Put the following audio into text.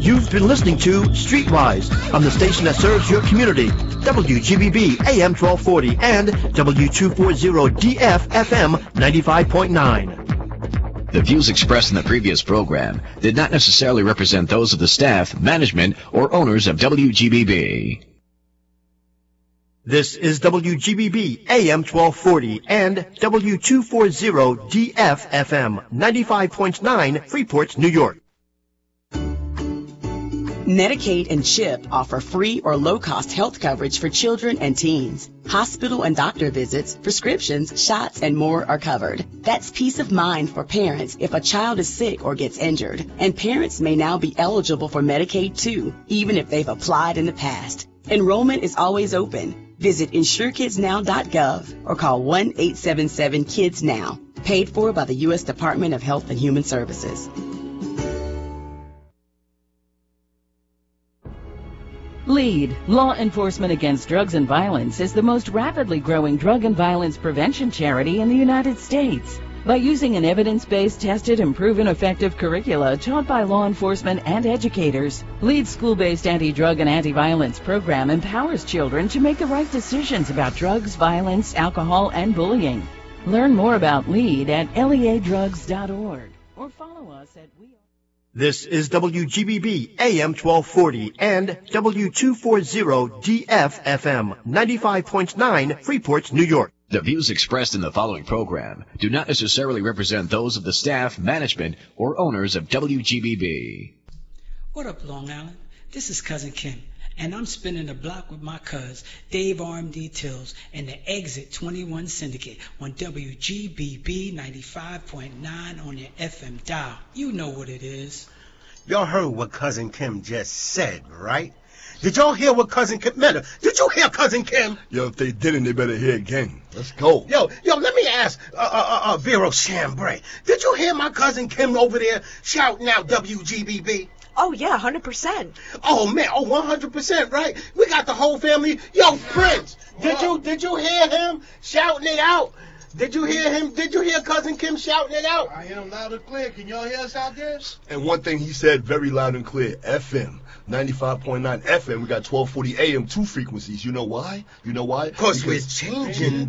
You've been listening to Streetwise on the station that serves your community, WGBB AM 1240 and W240DF FM 95.9. The views expressed in the previous program did not necessarily represent those of the staff, management, or owners of WGBB. This is WGBB AM 1240 and W240DF FM 95.9, Freeport, New York. Medicaid and CHIP offer free or low-cost health coverage for children and teens. Hospital and doctor visits, prescriptions, shots, and more are covered. That's peace of mind for parents if a child is sick or gets injured. And parents may now be eligible for Medicaid too, even if they've applied in the past. Enrollment is always open. Visit InsureKidsNow.gov or call 1-877-KIDS-NOW. Paid for by the U.S. Department of Health and Human Services. LEAD, Law Enforcement Against Drugs and Violence, is the most rapidly growing drug and violence prevention charity in the United States. By using an evidence-based, tested, and proven effective curricula taught by law enforcement and educators, LEAD's school-based anti-drug and anti-violence program empowers children to make the right decisions about drugs, violence, alcohol, and bullying. Learn more about LEAD at leadrugs.org or follow us at This is WGBB AM 1240 and W240DF FM 95.9, Freeport, New York. The views expressed in the following program do not necessarily represent those of the staff, management, or owners of WGBB. What up, Long Island? This is Cousin Kim, and I'm spinning the block with my cuz, Dave Arm Details, and the Exit 21 Syndicate on WGBB 95.9 on your FM dial. You know what it is. Y'all heard what Cousin Kim just said, right? Did y'all hear what Cousin Kim... Meta, did you hear Cousin Kim? Yo, if they didn't, they better hear again. Let's go. Yo, let me ask Vero Chambray. Did you hear my Cousin Kim over there shouting out WGBB? Oh, yeah, 100%. Oh, man, 100%, right? We got the whole family. Yo, Prince, did you hear him shouting it out? Did you hear him? Did you hear Cousin Kim shouting it out? I hear him loud and clear. Can y'all hear us out there? And one thing he said very loud and clear, FM, 95.9 FM. We got 1240 AM, two frequencies. You know why? Because we're changing